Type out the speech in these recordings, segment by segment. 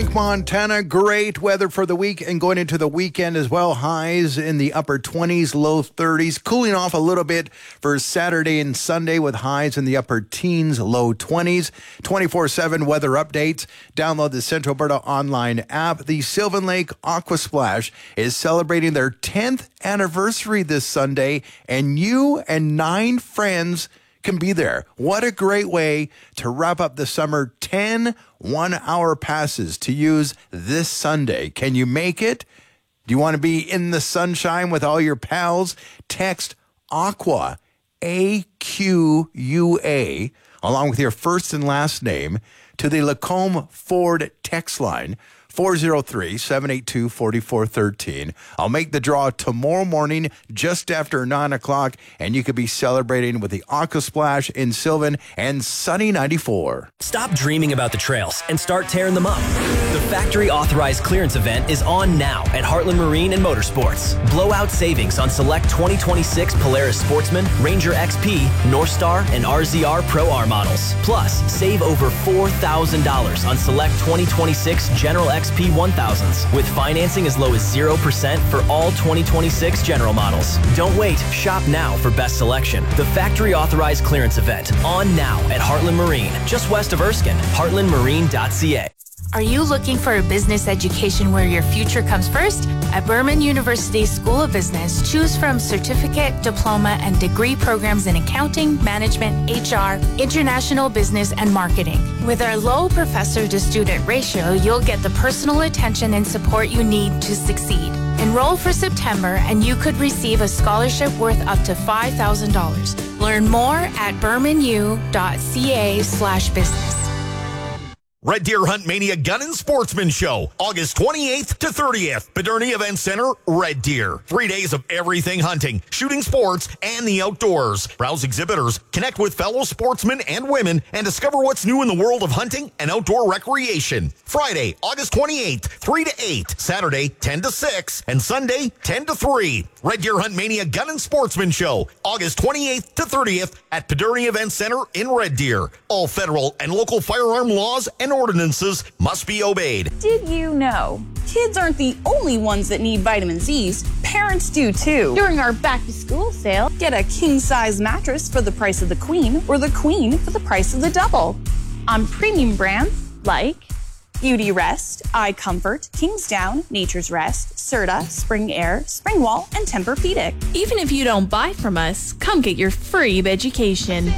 Lake, Montana. Great weather for the week and going into the weekend as well. Highs in the upper 20s, low 30s. Cooling off a little bit for Saturday and Sunday with highs in the upper teens, low 20s. 24/7 weather updates. Download the Central Alberta online app. The Sylvan Lake Aqua Splash is celebrating their 10th anniversary this Sunday, and you and 9 friends can be there. What a great way to wrap up the summer. 10 one-hour passes to use this Sunday. Can you make it? Do you want to be in the sunshine with all your pals? Text AQUA, AQUA, along with your first and last name to the Lacombe Ford text line, 403-782-4413. I'll make the draw tomorrow morning just after 9 o'clock, and you could be celebrating with the Aqua Splash in Sylvan and Sunny 94. Stop dreaming about the trails and start tearing them up. The factory authorized clearance event is on now at Heartland Marine and Motorsports. Blowout savings on select 2026 Polaris Sportsman, Ranger XP, Northstar, and RZR Pro R models. Plus, save over $4,000 on select 2026 General XP 1000s with financing as low as 0% for all 2026 General models. Don't wait. Shop now for best selection. The factory authorized clearance event on now at Heartland Marine, just west of Erskine. heartlandmarine.ca. Are you looking for a business education where your future comes first? At Berman University School of Business, choose from certificate, diploma, and degree programs in accounting, management, HR, international business, and marketing. With our low professor-to-student ratio, you'll get the personal attention and support you need to succeed. Enroll for September, and you could receive a scholarship worth up to $5,000. Learn more at bermanu.ca/business. Red Deer Hunt Mania Gun and Sportsman Show, August 28th to 30th. Paderni Event Center, Red Deer. 3 days of everything hunting, shooting sports, and the outdoors. Browse exhibitors, connect with fellow sportsmen and women, and discover what's new in the world of hunting and outdoor recreation. Friday, August 28th, 3 to 8. Saturday, 10 to 6. And Sunday, 10 to 3. Red Deer Hunt Mania Gun and Sportsman Show, August 28th to 30th at Paderni Event Center in Red Deer. All federal and local firearm laws and ordinances must be obeyed. Did you know? Kids aren't the only ones that need vitamin C's. Parents do too. During our back-to-school sale, get a king-size mattress for the price of the queen or the queen for the price of the double. On premium brands like Beauty Rest, Eye Comfort, Kingsdown, Nature's Rest, Serta, Spring Air, Springwall, and Tempur-Pedic. Even if you don't buy from us, come get your free education.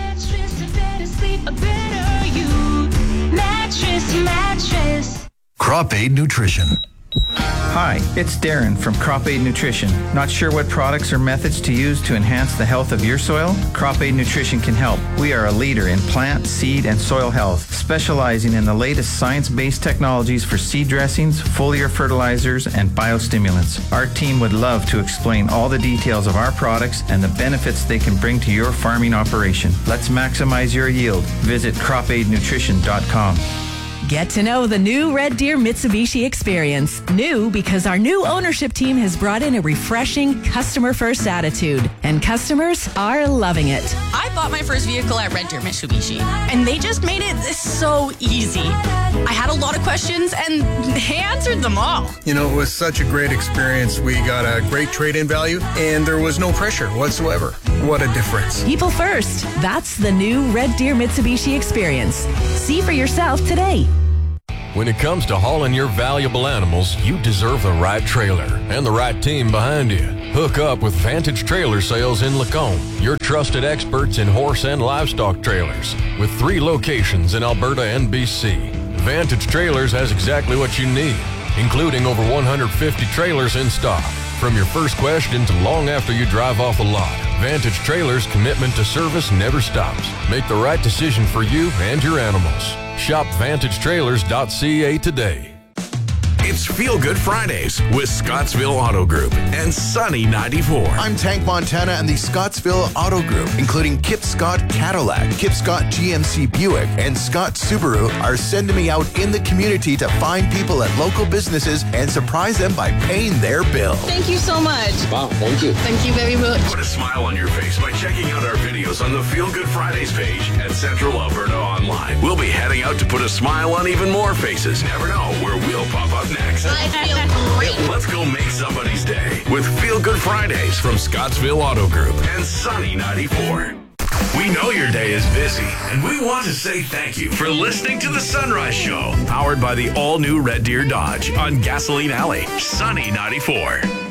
Crop Aid Nutrition. Hi, it's Darren from Crop Aid Nutrition. Not sure what products or methods to use to enhance the health of your soil? Crop Aid Nutrition can help. We are a leader in plant, seed, and soil health, specializing in the latest science-based technologies for seed dressings, foliar fertilizers, and biostimulants. Our team would love to explain all the details of our products and the benefits they can bring to your farming operation. Let's maximize your yield. Visit cropaidnutrition.com. Get to know the new Red Deer Mitsubishi experience. New because our new ownership team has brought in a refreshing customer-first attitude, and customers are loving it. I bought my first vehicle at Red Deer Mitsubishi, and they just made it so easy. I had a lot of questions, and they answered them all. You know, it was such a great experience. We got a great trade-in value, and there was no pressure whatsoever. What a difference. People first. That's the new Red Deer Mitsubishi experience. See for yourself today. When it comes to hauling your valuable animals, you deserve the right trailer and the right team behind you. Hook up with Vantage Trailer Sales in Lacombe, your trusted experts in horse and livestock trailers. With 3 locations in Alberta and BC, Vantage Trailers has exactly what you need, including over 150 trailers in stock. From your first question to long after you drive off the lot, Vantage Trailers' commitment to service never stops. Make the right decision for you and your animals. Shop VantageTrailers.ca today. It's Feel Good Fridays with Scottsville Auto Group and Sunny 94. I'm Tank Montana, and the Scottsville Auto Group, including Kip Scott Cadillac, Kip Scott GMC Buick, and Scott Subaru, are sending me out in the community to find people at local businesses and surprise them by paying their bill. Thank you so much. Wow, thank you. Thank you very much. Put a smile on your face by checking out our videos on the Feel Good Fridays page at Central Alberta Online. We'll be heading out to put a smile on even more faces. Never know where we'll pop up next. I feel great. Let's go make somebody's day with Feel Good Fridays from Scottsville Auto Group and Sunny 94. We know your day is busy, and we want to say thank you for listening to The Sunrise Show, powered by the all-new Red Deer Dodge on Gasoline Alley, Sunny 94.